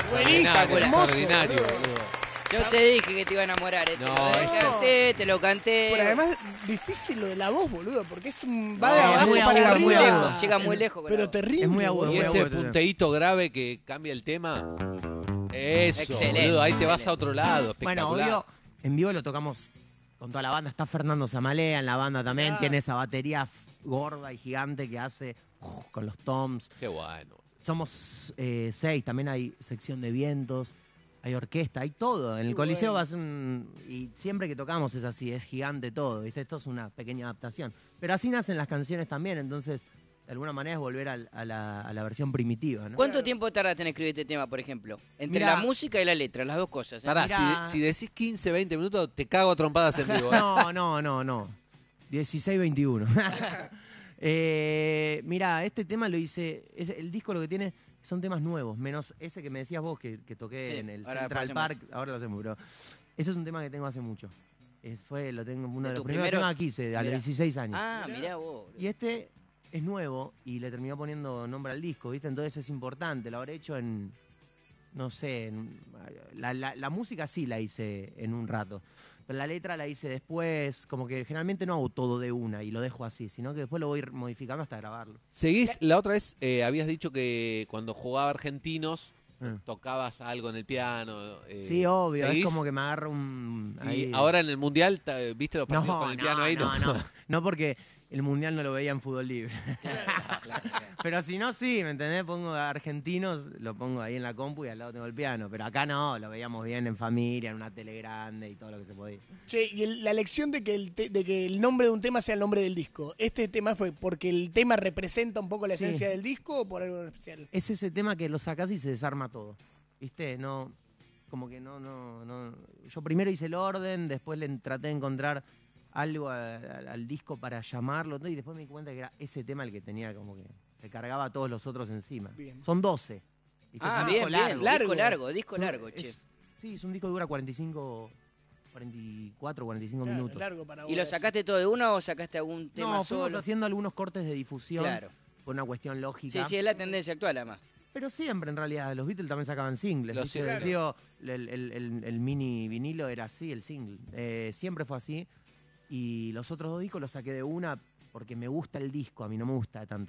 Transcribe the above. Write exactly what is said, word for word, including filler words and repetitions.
Buenísimo, hermoso, extraordinario, boludo. boludo. Yo te dije que te iban a enamorar, eh. Te No, lo es que- canté, te lo canté. Pero además, difícil lo de la voz, boludo, porque es un... Va No, de es abajo muy para agudo, arriba. muy lejos, llega muy lejos con la Pero voz. terrible. Es muy agudo, boludo. Y muy ese agudo. punteíto grave que cambia el tema. Eso, Excelente, boludo. Ahí te vas excelente. a otro lado. Bueno, Espectacular. obvio, en vivo lo tocamos con toda la banda. Está Fernando Zamalea en la banda también. Claro. Tiene esa batería f- gorda y gigante que hace uh, con los toms. Qué bueno. Somos eh, seis, también hay sección de vientos, hay orquesta, hay todo. En el Qué Coliseo bueno. va a ser un... Y siempre que tocamos es así, es gigante todo, ¿viste? Esto es una pequeña adaptación. Pero así nacen las canciones también, entonces de alguna manera es volver al- a, la, a la versión primitiva, ¿no? ¿Cuánto tiempo tardaste en escribir este tema, por ejemplo? Entre Mirá. la música y la letra, las dos cosas. ¿eh? Pará, Mirá. si, si decís quince, veinte minutos, te cago a trompadas en vivo. ¿eh? No, no, no, no. dieciséis veintiuno. eh, mira, este tema lo hice. Es, el disco lo que tiene son temas nuevos, menos ese que me decías vos que, que toqué Sí, en el ahora Central pasemos. Park. Ahora lo hacemos, bro. Ese es un tema que tengo hace mucho. Es- fue, lo tengo uno ¿De de los tus primeros primeros? temas que hice, a los Mirá. dieciséis años. Ah, mirá vos. Y este es nuevo y le terminó poniendo nombre al disco, ¿viste? Entonces es importante. Lo habré hecho en. No sé. en- la, la- la música sí la hice en un rato. Pero la letra la hice después. Como que generalmente no hago todo de una y lo dejo así, sino que después lo voy modificando hasta grabarlo. Seguís, la otra vez eh, habías dicho que cuando jugaba Argentinos Mm. tocabas algo en el piano. eh, Sí, obvio. ¿seguís? Es como que me agarra un. Y ahí- ahora en el Mundial, ta- ¿viste los No, partidos con el piano ahí? no, no. No, porque el mundial no lo veía en fútbol libre. Claro, claro, claro. Pero si no, sí, ¿me entendés? Pongo a argentinos, lo pongo ahí en la compu y al lado tengo el piano. Pero acá no, lo veíamos bien en familia, en una tele grande y todo lo que se podía. Che, y el- la elección de que, el te- de que el nombre de un tema sea el nombre del disco, ¿este tema fue porque el tema representa un poco la Sí. esencia del disco o por algo en especial? Es ese tema que lo sacás y se desarma todo. ¿Viste? No, como que no, no, no. Yo primero hice el orden, después le traté de encontrar algo a- a- al disco para llamarlo todo, y después me di cuenta que era ese tema el que tenía como que se cargaba a todos los otros encima. Bien. Son doce. ¿viste? Ah, Es un bien, disco bien. largo. Largo. Disco largo, disco Es- largo, che. es- Sí, es un disco que dura cuarenta y cinco, cuarenta y cuatro, cuarenta y cinco Claro, minutos. largo para ¿Y lo vos. sacaste todo de una o sacaste algún tema No, fuimos solo? haciendo algunos cortes de difusión Claro. por una cuestión Sí, lógica. sí, es la tendencia actual, además. Pero siempre, en realidad, los Beatles también sacaban singles. Los ¿viste? singles. Digo, el, el- el- el mini vinilo era así, el single. Eh, siempre fue así. Y los otros dos discos los saqué de una porque me gusta el disco, a mí no me gusta tanto